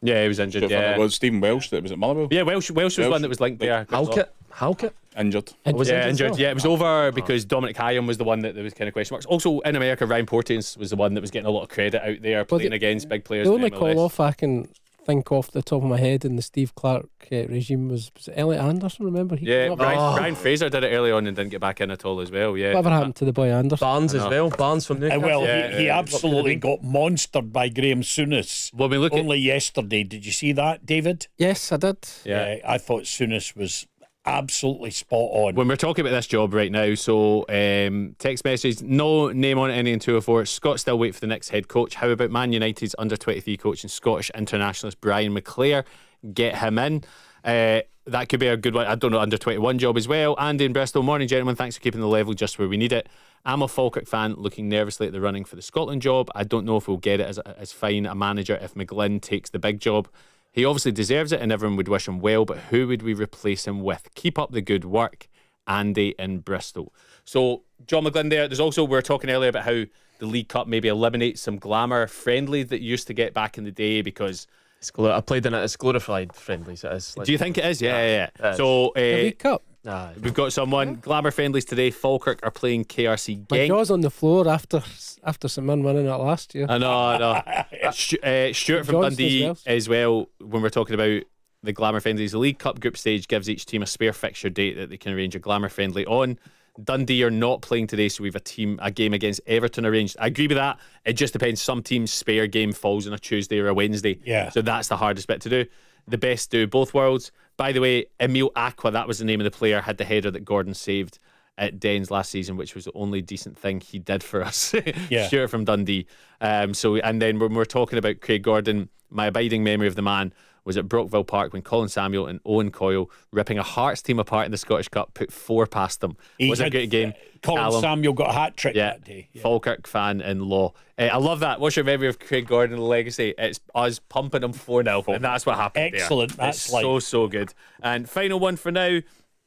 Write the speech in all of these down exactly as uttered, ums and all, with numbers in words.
Yeah, he was injured. Yeah, it was Stephen Welsh that was at Motherwell. Yeah, Welsh. Welsh was Welsh. one that was linked there. Halkett, Halkett. Injured. Oh, was yeah, injured injured. as well? Yeah, it was over because Dominic Hyam was the one that there was kind of question marks. Also in America, Ryan Porteous was the one that was getting a lot of credit out there, playing the- against big players. The in only M L S. call off I can think off the top of my head in the Steve Clark uh, regime was, was it Elliot Anderson, remember? He Yeah, came up- Ryan, Oh. Ryan Fraser did it early on and didn't get back in at all as well. Yeah, Whatever happened to the boy Anderson? Barnes I as know. well. Barnes from Uh, Newcastle. well, Yeah, he, he yeah. absolutely got monstered by Graham Souness Well, we look at only yesterday. Did you see that, David? Yes, I did. yeah. Uh, I thought Souness was absolutely spot on. When we're talking about this job right now, so um, text message, no name on it, any in two oh four. Scott still wait for the next head coach. How about Man United's under twenty-three coach and Scottish internationalist Brian McClare? Get him in. Uh, that could be a good one. I don't know, under twenty-one job as well. Andy in Bristol, morning gentlemen, thanks for keeping the level just where we need it. I'm a Falkirk fan looking nervously at the running for the Scotland job. I don't know if we'll get it as, as fine a manager if McGlynn takes the big job. He obviously deserves it and everyone would wish him well, but who would we replace him with? Keep up the good work, Andy in Bristol. So John McGlynn there. There's also, we were talking earlier about how the League Cup maybe eliminates some glamour friendly that used to get back in the day because... It's gl- I played in it. It's glorified friendlies. It is. Do you think it is? Yeah, yeah, yeah. it is. So The uh, League Cup. Nah, we've got someone, glamour friendlies today. Falkirk are playing K R C My Genk. jaw's on the floor after after St Mirren winning it last year. I know, I know. Stu- uh, Stuart from Johnston Dundee as as well, when we're talking about the glamour friendlies, the League Cup group stage gives each team a spare fixture date that they can arrange a glamour friendly on. Dundee are not playing today, so we have a team a game against Everton arranged. I agree with that. It just depends. Some teams' spare game falls on a Tuesday or a Wednesday. Yeah. So that's the hardest bit to do. The best do both worlds. By the way, Emil Aqua, that was the name of the player, had the header that Gordon saved at Dens last season, which was the only decent thing he did for us. Yeah. Stuart from Dundee. Um, so, and then when we're talking about Craig Gordon, my abiding memory of the man was at Brockville Park when Colin Samuel and Owen Coyle, ripping a Hearts team apart in the Scottish Cup, put four past them. He Was a had- great game. Colin Callum, Samuel got a hat trick yeah, that day. Yeah. Falkirk fan in law. Uh, I love that. What's your memory of Craig Gordon legacy? It's us pumping him four nil, and that's what happened. there. Excellent. That's it's like so so good. And final one for now.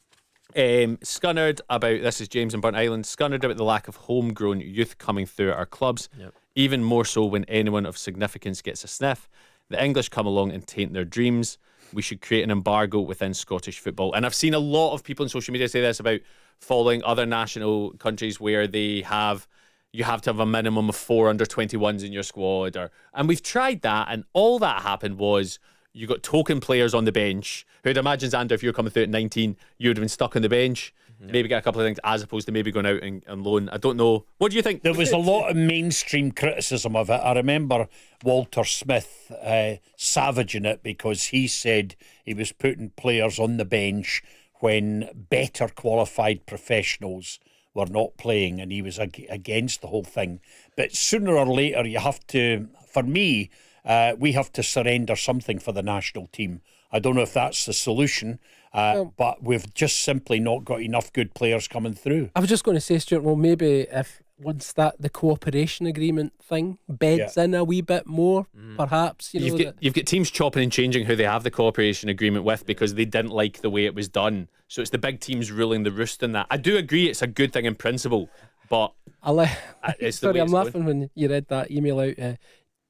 Um, scunnered about this is James in Burnt Island. Scunnered about the lack of homegrown youth coming through at our clubs. Yep. Even more so when anyone of significance gets a sniff. The English come along and taint their dreams. We should create an embargo within Scottish football. And I've seen a lot of people on social media say this about following other national countries where they have you have to have a minimum of four under twenty-ones in your squad, or and we've tried that, and all that happened was you got token players on the bench who'd imagine, Xander, if you were coming through at nineteen, you would have been stuck on the bench, mm-hmm. maybe get a couple of things as opposed to maybe going out and, and loan. I don't know. What do you think? there was a lot of mainstream criticism of it. I remember Walter Smith uh, savaging it because he said he was putting players on the bench when better qualified professionals were not playing, and he was ag- against the whole thing. But sooner or later, you have to, for me, uh, we have to surrender something for the national team. I don't know if that's the solution, uh, Well- but we've just simply not got enough good players coming through. I was just going to say, Stuart, well, maybe if once that the cooperation agreement thing beds in a wee bit more, perhaps, you know, You've got, that- you've got teams chopping and changing who they have the cooperation agreement with because they didn't like the way it was done. So it's the big teams ruling the roost in that. I do agree it's a good thing in principle, but I li- uh, it's the sorry, way I'm it's laughing when you read that email out. Uh,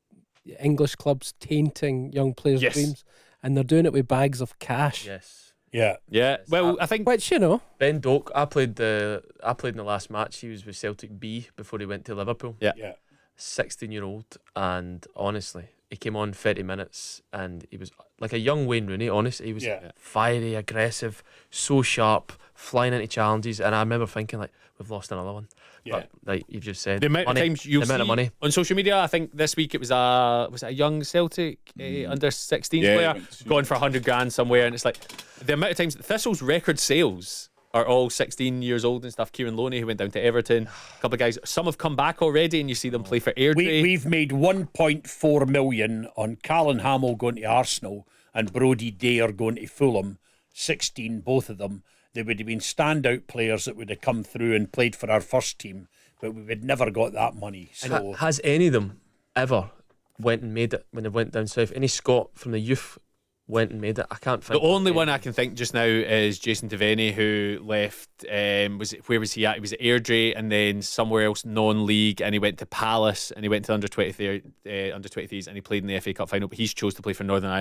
English clubs tainting young players' Yes. dreams, and they're doing it with bags of cash. yes. Yeah. Yeah, well, I think Which, you know, Ben Doak. I played the. I played in the last match. He was with Celtic B before he went to Liverpool. Yeah. Yeah. sixteen year old, and honestly, he came on thirty minutes and he was like a young Wayne Rooney. Honestly, he was Yeah. fiery, aggressive, so sharp, flying into challenges. And I remember thinking, like, we've lost another one. Yeah. But like you've just said, the amount money, of times you'll the amount see of money. on social media. I think this week it was a was it a young Celtic uh, under sixteen Yeah, player it's- going for a hundred grand somewhere, and it's like the amount of times Thistle's record sales are all sixteen years old and stuff. Kieran Loney, who went down to Everton, a couple of guys. Some have come back already, and you see them play for Airdrie. We, we've made one point four million on Callan Hamill going to Arsenal and Brodie Dare going to Fulham. sixteen, both of them. They would have been standout players that would have come through and played for our first team, but we would never got that money. And So ha- has any of them ever went and made it when they went down south? Any Scot from the youth went and made it? I can't The think. only of one any. I can think just now is Jason Devaney, who left. Um, was it, where was he at? He was at Airdrie and then somewhere else non-league, and he went to Palace and he went to under twenty-three, uh, under twenty-threes, and he played in the F A Cup final. But he's chose to play for Northern Ireland.